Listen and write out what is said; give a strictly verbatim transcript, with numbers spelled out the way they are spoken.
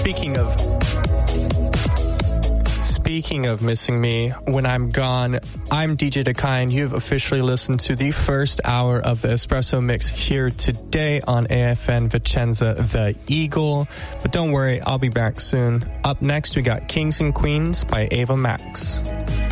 Speaking of Speaking of missing me when I'm gone, I'm D J Dakai, and you've officially listened to the first hour of the Espresso Mix here today on A F N Vicenza, The Eagle. But don't worry, I'll be back soon. Up next, we got Kings and Queens by Ava Max.